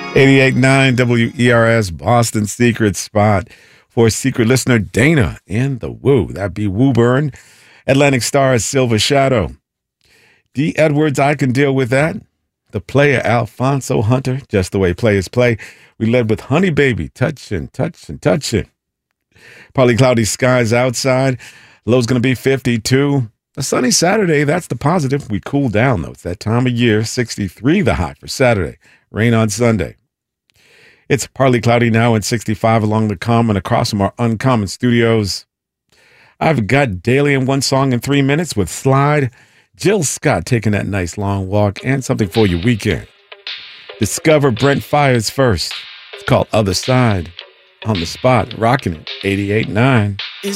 88.9 WERS, Boston Secret Spot for secret listener Dana and the Woo. That'd be Wooburn. Atlantic Star's Silver Shadow. D. Edwards, I Can Deal With That. The Player, Alfonso Hunter, Just the Way Players Play. We led with Honey Baby, Touchin', Touchin', Touchin'. Partly cloudy skies outside. Low's going to be 52. A sunny Saturday, that's the positive. We cool down, though. It's that time of year. 63 the high for Saturday. Rain on Sunday. It's partly cloudy now and 65 along the common across from our Uncommon Studios. I've got Daily in One Song in 3 minutes with Slide. Jill Scott taking that nice long walk and something for your weekend. Discover Brent Fires first. It's called Other Side. On the spot, rocking it, 88.9.